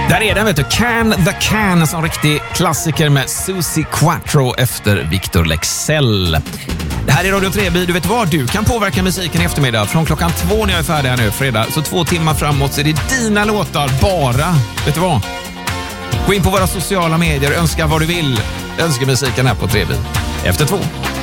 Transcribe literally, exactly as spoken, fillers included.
Där är den, vet du. Can the Can, en sån riktig klassiker med Susie Quattro efter Victor Lexell. Det här är Radio Treby. Du vet vad? Du kan påverka musiken i eftermiddag från klockan två när jag är färdig här nu, fredag. Så två timmar framåt så är det dina låtar bara. Vet du vad? Gå in på våra sociala medier, önska vad du vill. Önska musiken här på Treby. Efter två.